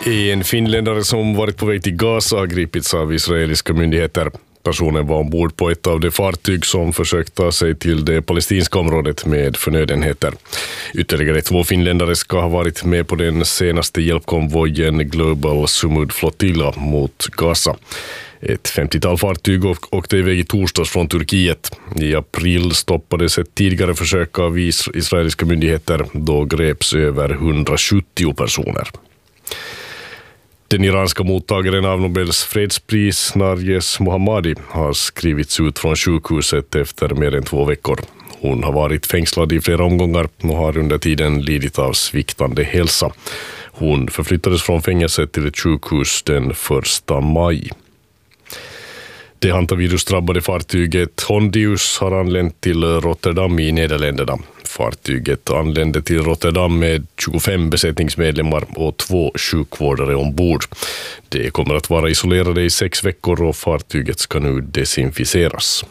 En finländare som varit på väg till Gaza har gripits av israeliska myndigheter. Personen var ombord på ett av de fartyg som försökt ta sig till det palestinska området med förnödenheter. Ytterligare 2 finländare ska ha varit med på den senaste hjälpkonvojen Global Sumud Flotilla mot Gaza. Ett 50-tal fartyg åkte iväg i torsdags från Turkiet. I april stoppades ett tidigare försök av israeliska myndigheter. Då greps över 170 personer. Den iranska mottagaren av Nobels fredspris, Narges Mohammadi, har skrivits ut från sjukhuset efter mer än 2 veckor. Hon har varit fängslad i flera omgångar och har under tiden lidit av sviktande hälsa. Hon förflyttades från fängelset till ett sjukhus den 1 maj. Det hantavirusdrabbade fartyget Hondius har anlänt till Rotterdam i Nederländerna. Fartyget anlände till Rotterdam med 25 besättningsmedlemmar och 2 sjukvårdare ombord. De kommer att vara isolerade i 6 veckor och fartyget ska nu desinficeras.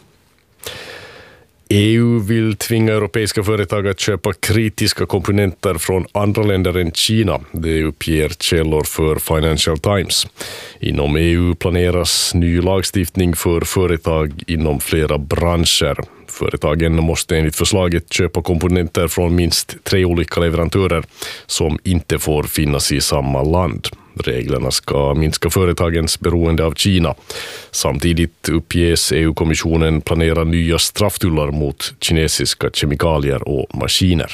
EU vill tvinga europeiska företag att köpa kritiska komponenter från andra länder än Kina. Det uppger källor för Financial Times. Inom EU planeras ny lagstiftning för företag inom flera branscher. Företagen måste enligt förslaget köpa komponenter från minst 3 olika leverantörer som inte får finnas i samma land. Reglerna ska minska företagens beroende av Kina. Samtidigt uppges EU-kommissionen planera nya strafftullar mot kinesiska kemikalier och maskiner.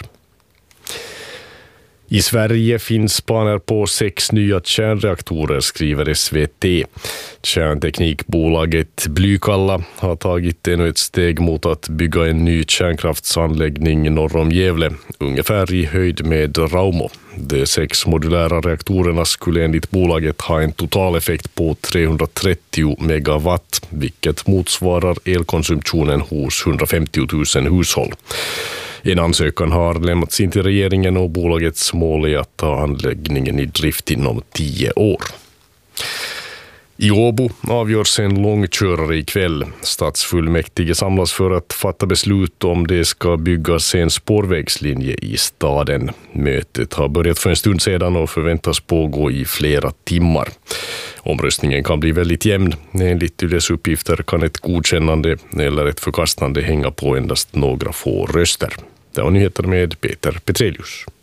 I Sverige finns planer på 6 nya kärnreaktorer, skriver SVT. Kärnteknikbolaget Blykalla har tagit ännu ett steg mot att bygga en ny kärnkraftsanläggning norr om Gävle, ungefär i höjd med Raumo. De 6 modulära reaktorerna skulle enligt bolaget ha en totaleffekt på 330 megawatt, vilket motsvarar elkonsumtionen hos 150 000 hushåll. En ansökan har lämnats in till regeringen och bolagets mål är att ta anläggningen i drift inom 10 år. I Åbo avgörs en långkörare ikväll. Stadsfullmäktige samlas för att fatta beslut om det ska byggas en spårvägslinje i staden. Mötet har börjat för en stund sedan och förväntas pågå i flera timmar. Omröstningen kan bli väldigt jämn. Enligt dess uppgifter kan ett godkännande eller ett förkastande hänga på endast några få röster. Det var nyheter med Peter Petrelius.